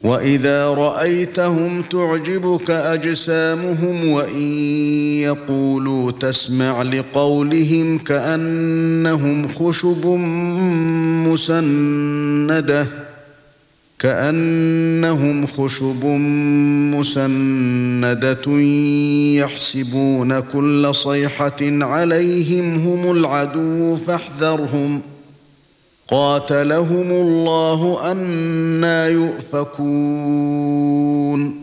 وَإِذَا رَأَيْتَهُمْ تُعْجِبُكَ أَجْسَامُهُمْ وَإِن يَقُولُوا تَسْمَعْ لِقَوْلِهِمْ كَأَنَّهُمْ خُشُبٌ مُّسَنَّدَةٌ يَحْسَبُونَ كُلَّ صَيْحَةٍ عَلَيْهِمْ هُمُ الْعَدُوُّ فَاحْذَرْهُمْ قَاتَلَهُمُ اللَّهُ أَنَّىٰ يُؤْفَكُونَ